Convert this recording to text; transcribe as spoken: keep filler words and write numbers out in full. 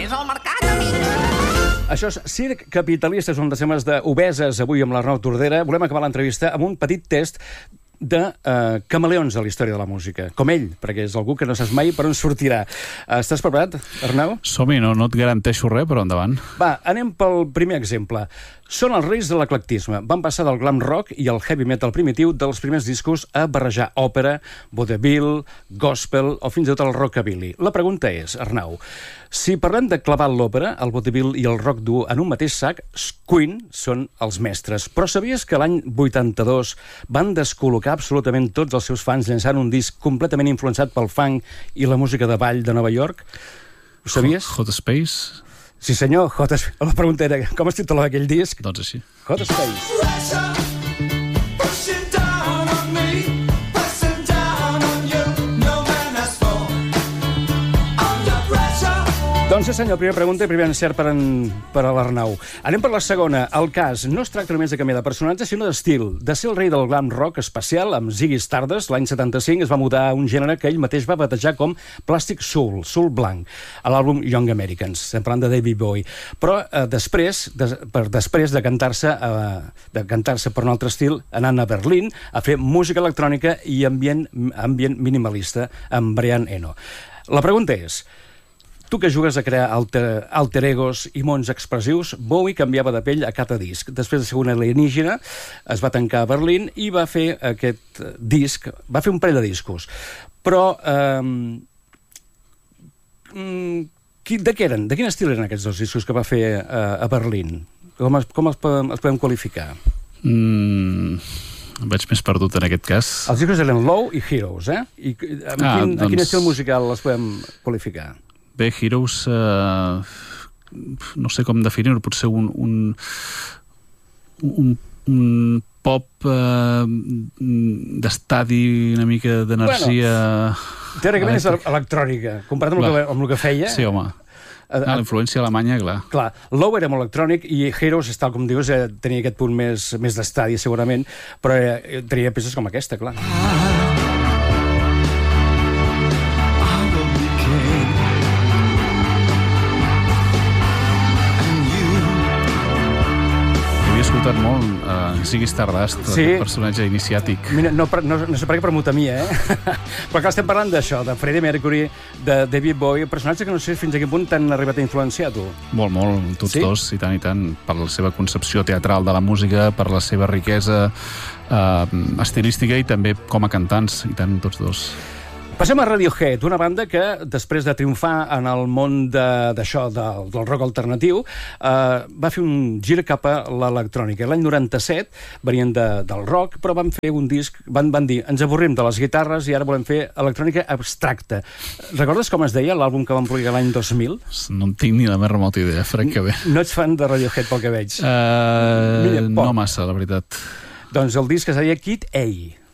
és el mercat, amic. Això és Circ Capitalista, és un de temes d'Obeses avui amb l'Arnau Tordera. Volem acabar l'entrevista amb un petit test de uh, camaleons a la història de la música. Com ell, perquè és algú que no saps mai per on sortirà. Uh, estàs preparat, Arnau? Som-hi, no, no et garanteixo res, però endavant. Va, anem pel primer exemple. Són els reis de l'eclectisme. Van passar del glam rock i el heavy metal primitiu dels primers discos a barrejar òpera, vaudeville, gospel o fins i tot el rockabilly. La pregunta és, Arnau, si parlem de clavar l'òpera, el vaudeville i el rock dur en un mateix sac, Queen són els mestres. Però sabies que l'any vuitanta-dos van descol·locar absolutament tots els seus fans llançant un disc completament influenciat pel funk i la música de ball de Nova York? Ho sabies? Hot Space? Sí, senyor. Hot Space. La pregunta era, com es titulava aquell disc? Doncs així. Hot Space. Doncs sí, senyor, primera pregunta i primer encert per, en, per a l'Arnau. Anem per la segona. El cas no es tracta només de canviar de personatge, sinó d'estil. De ser el rei del glam rock especial, amb Ziggy Stardust, l'any setanta-cinc es va mudar a un gènere que ell mateix va batejar com Plastic Soul, soul blanc, a l'àlbum Young Americans. Estem parlant de David Bowie. Però eh, després, de, per, després de cantar-se eh, de cantar-se per un altre estil, anant a Berlín a fer música electrònica i ambient, ambient minimalista amb Brian Eno. La pregunta és, tu que jugues a crear alter, alter egos i mons expressius, Bowie canviava de pell a cada disc. Després de ser una alienígena, es va tancar a Berlín i va fer aquest disc, va fer un parell de discos. Però, eh, de què eren? De quin estil eren aquests dos discos que va fer eh, a Berlín? Com, es, com els, podem, els podem qualificar? Mm... Em veig més perdut en aquest cas. Els discos eren Low i Heroes, eh? I amb ah, quin, doncs... a quin estil musical els podem qualificar? Bé, Heroes, eh, no sé com definir-ho, potser un, un, un, un pop eh, d'estadi, una mica d'energia... Bueno, teòricament és electrònica, comparat amb, el que, amb el que feia. Sí, home. Ah, la influència alemanya, clar. Clar, Low era molt electrònic i Heroes, tal com dius, eh, tenia aquest punt més, més d'estadi, segurament, però eh, tenia peces com aquesta, clar. Escoltat molt uh, Ziggy Stardust, sí. Aquest personatge iniciàtic. Mira, no, no, no sé per què premuta a mi, eh? Però clar, estem parlant d'això, de Freddie Mercury, de David Bowie, personatge que no sé fins a quin punt t'han arribat a influenciar, tu. Molt, molt, tots sí? dos, i tant i tant, per la seva concepció teatral de la música, per la seva riquesa uh, estilística i també com a cantants, i tant, tots dos. Passem a Radiohead, una banda que, després de triomfar en el món d'això, de, de, del rock alternatiu, eh, va fer un gir cap a l'electrònica. L'any noranta-set venien de, del rock, però van fer un disc, van, van dir, ens avorrim de les guitarres i ara volem fer electrònica abstracta. Recordes com es deia l'àlbum que van publicar l'any dos mil? No en tinc ni la més remota idea, francament. No ets fan de Radiohead, pel que veig? Uh, no massa, la veritat. Doncs el disc es deia Kid A.